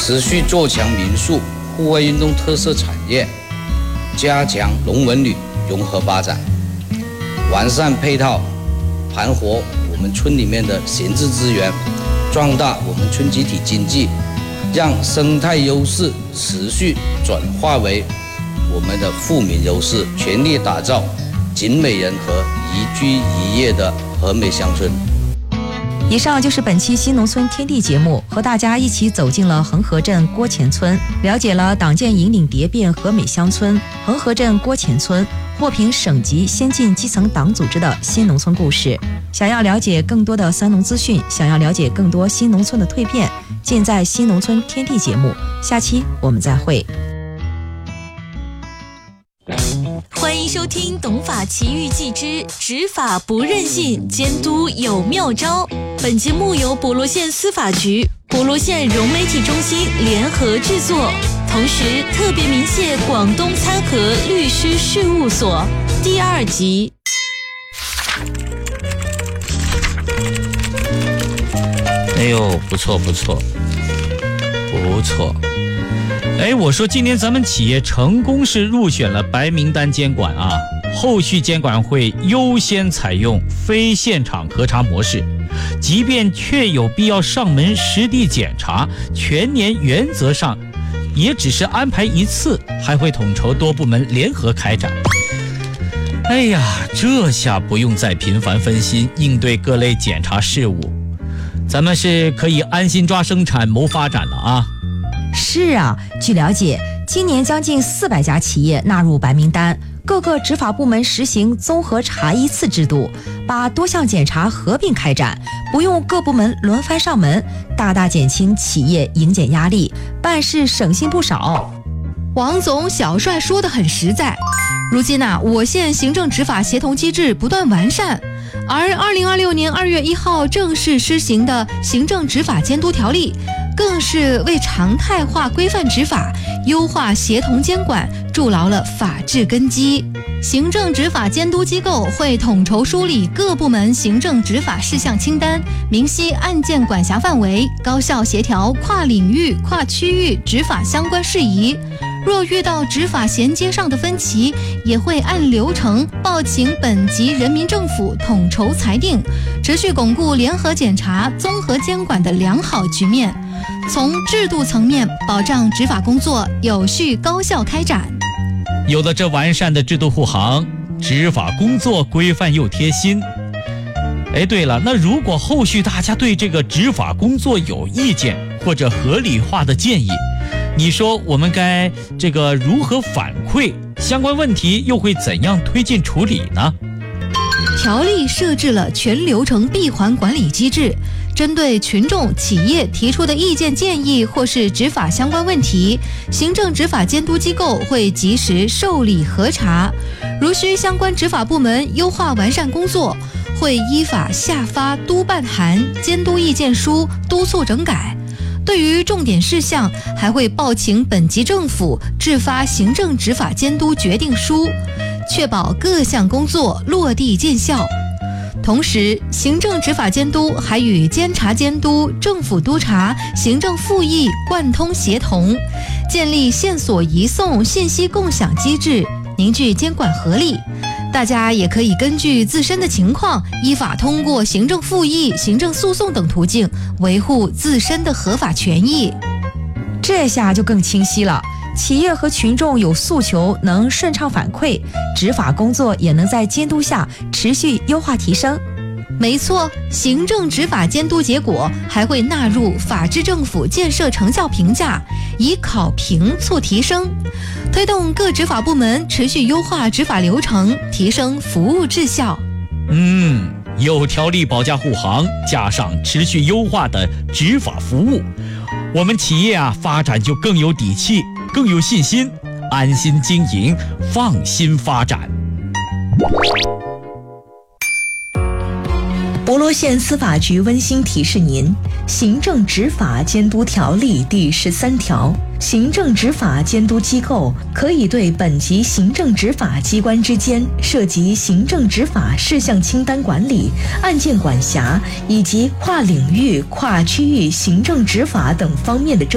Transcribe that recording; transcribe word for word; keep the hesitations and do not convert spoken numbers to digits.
持续做强民宿、户外运动特色产业，加强农文旅融合发展，完善配套，盘活我们村里面的闲置资源，壮大我们村集体经济，让生态优势持续转化为我们的富民优势，全力打造景美人和宜居宜业的和美乡村。 以上就是本期新农村天地节目，和大家一起走进了恒河镇郭前村，了解了党建引领蝶变和美乡村、恒河镇郭前村获评省级先进基层党组织的新农村故事。想要了解更多的三农资讯，想要了解更多新农村的蜕变，尽在新农村天地节目。下期我们再会。 欢迎收听《懂法奇遇记之执法不任性，监督有妙招》。本节目由博罗县司法局、博罗县融媒体中心联合制作，同时特别鸣谢广东参合律师事务所。第二集。 哎呦，不错不错不错。哎，我说今年咱们企业成功是入选了白名单监管啊，后续监管会优先采用非现场核查模式，即便确有必要上门实地检查，全年原则上也只是安排一次，还会统筹多部门联合开展。哎呀，这下不用再频繁分心应对各类检查事务，咱们是可以安心抓生产谋发展了啊。 是啊，据了解，今年将近四百家企业纳入白名单，各个执法部门实行综合查一次制度，把多项检查合并开展，不用各部门轮番上门，大大减轻企业迎检压力，办事省心不少。 王总小帅说得很实在，如今啊，我县行政执法协同机制不断完善，而二零二六年二月一号正式施行的行政执法监督条例，更是为常态化规范执法、优化协同监管筑牢了法治根基。行政执法监督机构会统筹梳理各部门行政执法事项清单，明晰案件管辖范围，高效协调跨领域、跨区域执法相关事宜。若遇到执法衔接上的分歧，也会按流程报请本级人民政府统筹裁定，持续巩固联合检查、综合监管的良好局面。从制度层面保障执法工作有序高效开展。 有了这完善的制度护航，执法工作规范又贴心。哎，对了，那如果后续大家对这个执法工作有意见或者合理化的建议，你说我们该这个如何反馈？相关问题又会怎样推进处理呢？ 条例设置了全流程闭环管理机制，针对群众、企业提出的意见建议或是执法相关问题，行政执法监督机构会及时受理核查。如需相关执法部门优化完善工作，会依法下发督办函、监督意见书，督促整改。对于重点事项，还会报请本级政府制发行政执法监督决定书，确保各项工作落地见效。同时，行政执法监督还与监察监督、政府督察、行政复议贯通协同，建立线索移送、信息共享机制，凝聚监管合力。大家也可以根据自身的情况，依法通过行政复议、行政诉讼等途径维护自身的合法权益。 这下就更清晰了，企业和群众有诉求能顺畅反馈，执法工作也能在监督下持续优化提升。 没错，行政执法监督结果还会纳入法治政府建设成效评价，以考评促提升，推动各执法部门持续优化执法流程，提升服务质效。 嗯，有条例保驾护航，加上持续优化的执法服务，我们企业啊发展就更有底气，更有信心，安心经营，放心发展。 博罗县司法局温馨提示您：行政执法监督条例第十三条，行政执法监督机构可以对本级行政执法机关之间涉及行政执法事项清单管理、案件管辖以及跨领域、跨区域行政执法等方面的争